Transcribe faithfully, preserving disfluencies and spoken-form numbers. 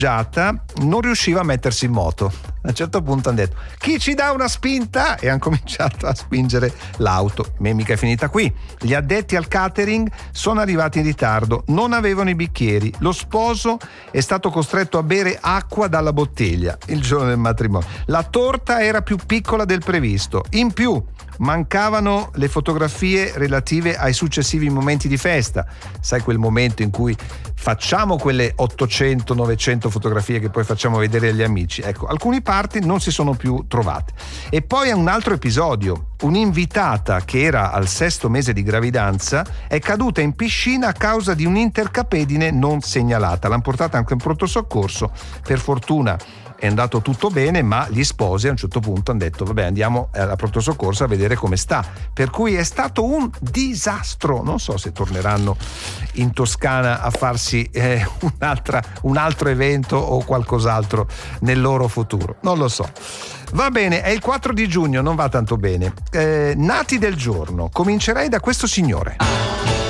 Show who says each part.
Speaker 1: non riusciva a mettersi in moto. A un certo punto hanno detto: chi ci dà una spinta? E hanno cominciato a spingere l'auto. Ma mica è finita qui. Gli addetti al catering sono arrivati in ritardo, non avevano i bicchieri. Lo sposo è stato costretto a bere acqua dalla bottiglia il giorno del matrimonio. La torta era più piccola del previsto. In più mancavano le fotografie relative ai successivi momenti di festa. Sai, quel momento in cui facciamo quelle ottocento novecento fotografie che poi facciamo vedere agli amici. Ecco, alcuni parti non si sono più trovate. E poi un altro episodio: un'invitata che era al sesto mese di gravidanza è caduta in piscina a causa di un'intercapedine non segnalata. L'hanno portata anche in pronto soccorso. Per fortuna è andato tutto bene, ma gli sposi a un certo punto hanno detto: vabbè, andiamo alla pronto soccorso a vedere come sta. Per cui è stato un disastro. Non so se torneranno in Toscana a farsi eh, un'altra, un altro evento o qualcos'altro nel loro futuro, non lo so. Va bene, è il quattro di giugno, non va tanto bene. Eh, nati del giorno, comincerei da questo signore.